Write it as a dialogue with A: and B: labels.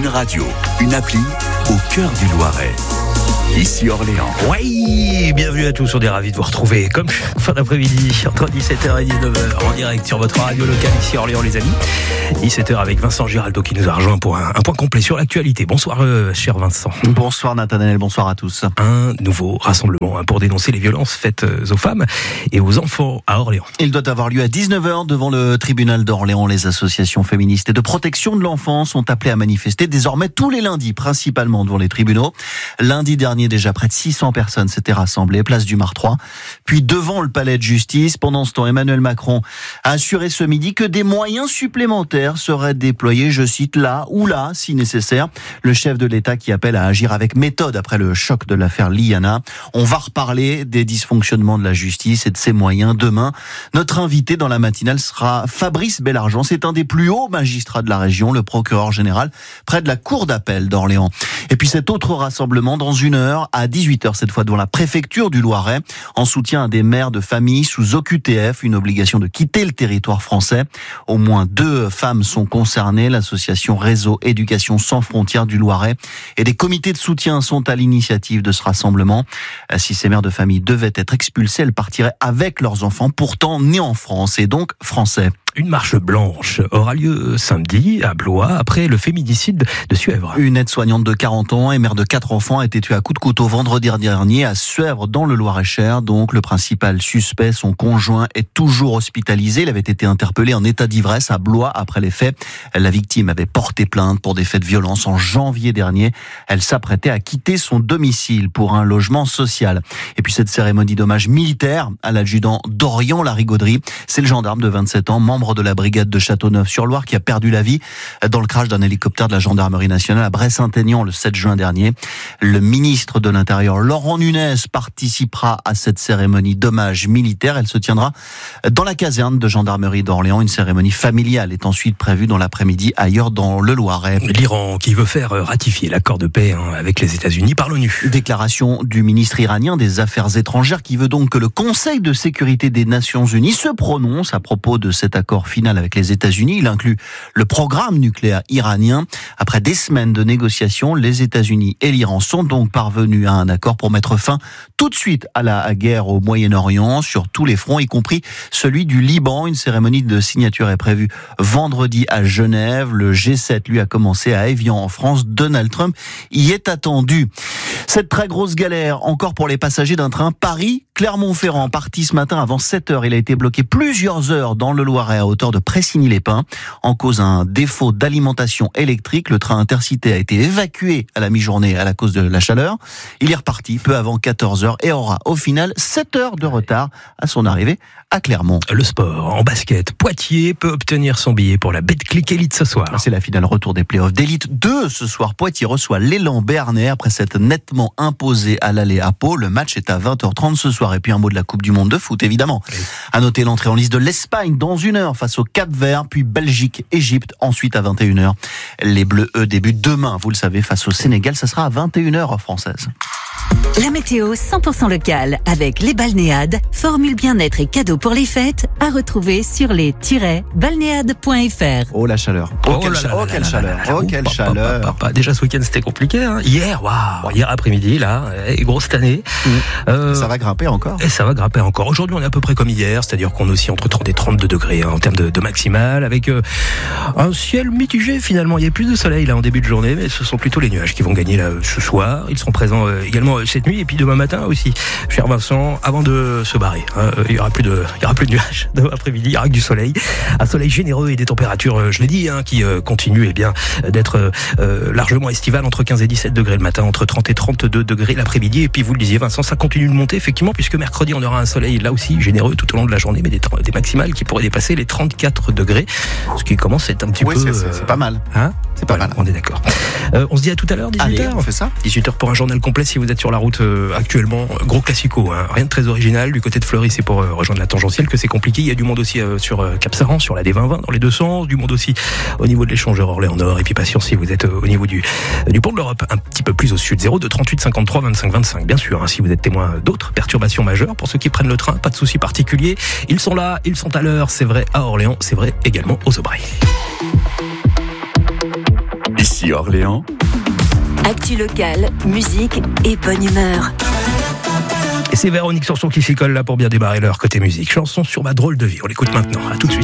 A: Radio, une appli au cœur du Loiret. Ici Orléans.
B: Oui, bienvenue à tous, on est ravis de vous retrouver comme fin d'après-midi entre 17h et 19h en direct sur votre radio locale ici Orléans les amis. 17h avec Vincent Giraldo qui nous a rejoint pour un point complet sur l'actualité. Bonsoir cher Vincent.
C: Bonsoir Nathanaël, bonsoir à tous.
B: Un nouveau rassemblement pour dénoncer les violences faites aux femmes et aux enfants à Orléans.
C: Il doit avoir lieu à 19h devant le tribunal d'Orléans. Les associations féministes et de protection de l'enfant sont appelées à manifester désormais tous les lundis, principalement devant les tribunaux. Lundi dernier, déjà près de 600 personnes s'étaient rassemblées, place du Mar 3, puis devant le palais de justice. Pendant ce temps, Emmanuel Macron a assuré ce midi que des moyens supplémentaires seraient déployés, je cite, là ou là, si nécessaire. Le chef de l'État qui appelle à agir avec méthode après le choc de l'affaire Liana. On va reparler des dysfonctionnements de la justice et de ses moyens demain. Notre invité dans la matinale sera Fabrice Bellargent. C'est un des plus hauts magistrats de la région, le procureur général, près de la cour d'appel d'Orléans. Et puis cet autre rassemblement dans une heure, à 18h cette fois devant la préfecture du Loiret, en soutien à des mères de famille sous OQTF, une obligation de quitter le territoire français. Au moins 2 femmes sont concernées. L'association Réseau Éducation Sans Frontières du Loiret et des comités de soutien sont à l'initiative de ce rassemblement. Si ces mères de famille devaient être expulsées, elles partiraient avec leurs enfants, pourtant nés en France et donc français.
B: Une marche blanche aura lieu samedi à Blois après le féminicide de Suèvre.
C: Une aide-soignante de 40 ans et mère de 4 enfants a été tuée à coups de couteau vendredi dernier à Suèvre dans le Loir-et-Cher. Donc le principal suspect, son conjoint, est toujours hospitalisé. Il avait été interpellé en état d'ivresse à Blois après les faits. La victime avait porté plainte pour des faits de violence en janvier dernier. Elle s'apprêtait à quitter son domicile pour un logement social. Et puis cette cérémonie d'hommage militaire à l'adjudant Dorian Larigauderie, c'est le gendarme de 27 ans, membre de la brigade de Châteauneuf-sur-Loire qui a perdu la vie dans le crash d'un hélicoptère de la gendarmerie nationale à Bray-Saint-Aignan le 7 juin dernier. Le ministre de l'Intérieur, Laurent Nunez, participera à cette cérémonie d'hommage militaire. Elle se tiendra dans la caserne de gendarmerie d'Orléans. Une cérémonie familiale est ensuite prévue dans l'après-midi ailleurs dans le Loiret.
B: L'Iran qui veut faire ratifier l'accord de paix avec les États-Unis par l'ONU.
C: Déclaration du ministre iranien des Affaires étrangères qui veut donc que le Conseil de sécurité des Nations Unies se prononce à propos de cet accord final avec les États-Unis. Il inclut le programme nucléaire iranien. Après des semaines de négociations, les États-Unis et l'Iran sont donc parvenus à un accord pour mettre fin tout de suite à la guerre au Moyen-Orient sur tous les fronts, y compris celui du Liban. Une cérémonie de signature est prévue vendredi à Genève. Le G7, lui, a commencé à Évian en France. Donald Trump y est attendu. Cette très grosse galère encore pour les passagers d'un train Paris-Clermont-Ferrand. Parti ce matin avant 7h, il a été bloqué plusieurs heures dans le Loiret à hauteur de Pressigny-les-Pins. En cause un défaut d'alimentation électrique, le train Intercité a été évacué à la mi-journée à la cause de la chaleur. Il est reparti peu avant 14h et aura au final 7 heures de retard à son arrivée à Clermont.
B: Le sport en basket, Poitiers peut obtenir son billet pour la Betclic Elite ce soir.
C: C'est la finale retour des playoffs d'élite 2 ce soir. Poitiers reçoit l'Élan Béarnais après s'être nettement imposé à l'aller à Pau. Le match est à 20h30 ce soir. Et puis un mot de la Coupe du Monde de foot évidemment. Oui. À noter l'entrée en liste de l'Espagne dans une heure face au Cap-Vert, puis Belgique, Égypte, ensuite à 21h. Les Bleus, eux, débutent demain, vous le savez, face au Sénégal. Ça sera à 21h française.
D: La météo 100% locale avec les balnéades, formule bien-être et cadeaux pour les fêtes à retrouver sur les-balnéades.fr.
C: Oh la chaleur. Quelle chaleur.
B: Déjà ce week-end c'était compliqué. Hier après-midi là, grosse année.
C: Ça va grimper encore.
B: Et ça va grimper encore. Aujourd'hui on est à peu près comme hier, c'est-à-dire qu'on est aussi entre 30 et 32 degrés en termes de maximal, avec un ciel mitigé finalement. Il y a plus de soleil là en début de journée, mais ce sont plutôt les nuages qui vont gagner là ce soir. Ils seront présents également cette nuit et puis demain matin aussi, cher Vincent, avant de se barrer. Il y aura plus de nuages demain après-midi, il y aura que du soleil, un soleil généreux et des températures, je l'ai dit, qui continuent d'être largement estivales, entre 15 et 17 degrés le matin, entre 30 et 32 degrés l'après-midi. Et puis vous le disiez Vincent, ça continue de monter effectivement, puisque mercredi on aura un soleil là aussi généreux tout au long de la journée, mais des maximales qui pourraient dépasser les 34 degrés, ce qui commence à être un petit peu...
C: c'est pas mal. C'est pas mal.
B: On est d'accord. On se dit à tout à l'heure, 18h.
C: Allez, on fait ça.
B: 18h pour un journal complet si vous êtes sur la route actuellement. Gros classico, rien de très original. Du côté de Fleury, c'est pour rejoindre la tangentielle que c'est compliqué. Il y a du monde aussi sur Cap-Saran, sur la D20 dans les deux sens. Du monde aussi au niveau de l'échangeur Orléans-Nord. Et puis patience si vous êtes au niveau du pont de l'Europe, un petit peu plus au sud. 02 38 53 25 25. Bien sûr, si vous êtes témoin d'autres perturbations majeures, pour ceux qui prennent le train, pas de souci particulier. Ils sont là, ils sont à l'heure. C'est vrai à Orléans, c'est vrai également aux Aubrais.
A: Ici Ici Orléans.
D: Actu locale, musique et bonne humeur.
B: Et c'est Véronique Sanson qui s'y colle là pour bien démarrer l'heure côté musique. Chanson sur ma drôle de vie. On l'écoute maintenant. À tout de suite.